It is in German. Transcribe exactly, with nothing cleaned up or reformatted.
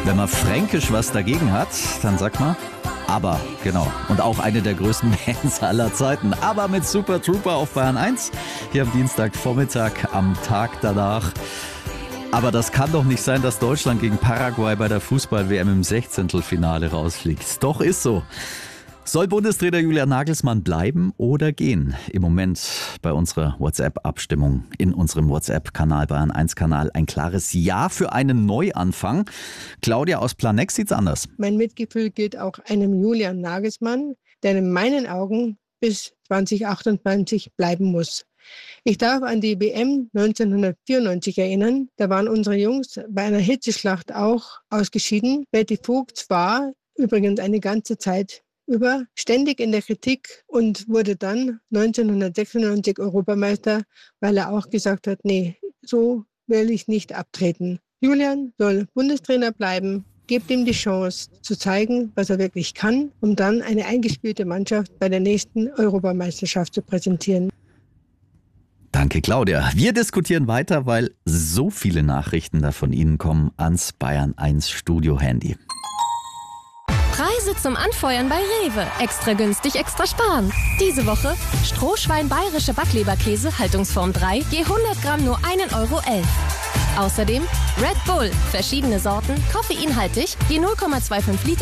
Wenn man fränkisch was dagegen hat, dann sagt man aber, genau. Und auch eine der größten Bands aller Zeiten. Aber mit Super Trooper auf Bayern eins. Hier am Dienstagvormittag, am Tag danach. Aber das kann doch nicht sein, dass Deutschland gegen Paraguay bei der Fußball-W M im Sechzehntelfinale rausfliegt. Doch ist so. Soll Bundestrainer Julian Nagelsmann bleiben oder gehen? Im Moment bei unserer WhatsApp-Abstimmung in unserem WhatsApp-Kanal, Bayern eins Kanal, ein klares Ja für einen Neuanfang. Claudia aus Planex sieht's anders. Mein Mitgefühl gilt auch einem Julian Nagelsmann, der in meinen Augen bis zwanzig achtundzwanzig bleiben muss. Ich darf an die W M neunzehnhundertvierundneunzig erinnern. Da waren unsere Jungs bei einer Hitzeschlacht auch ausgeschieden. Betty Vogt war übrigens eine ganze Zeit über ständig in der Kritik und wurde dann neunzehnhundertsechsundneunzig Europameister, weil er auch gesagt hat, nee, so will ich nicht abtreten. Julian soll Bundestrainer bleiben, gebt ihm die Chance zu zeigen, was er wirklich kann, um dann eine eingespielte Mannschaft bei der nächsten Europameisterschaft zu präsentieren. Danke, Claudia. Wir diskutieren weiter, weil so viele Nachrichten da von Ihnen kommen ans Bayern eins Studio-Handy. Preise zum Anfeuern bei Rewe. Extra günstig, extra sparen. Diese Woche Strohschwein bayerische Backleberkäse, Haltungsform drei, je hundert Gramm nur ein Euro elf. Außerdem Red Bull, verschiedene Sorten, koffeinhaltig, je null Komma fünfundzwanzig Liter.